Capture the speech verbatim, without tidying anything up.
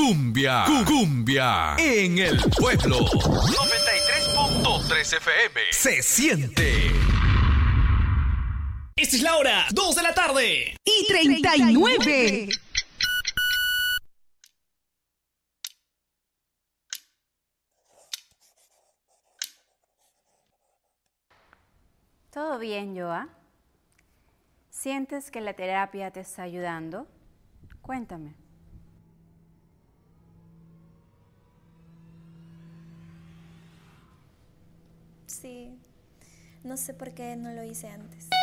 Cumbia, cu- cumbia en el pueblo. noventa y tres punto tres F M. Se siente. Esta es la hora, dos de la tarde. Y treinta y nueve. ¿Todo bien, Joa? ¿Sientes que la terapia te está ayudando? Cuéntame. Sí, no sé por qué no lo hice antes.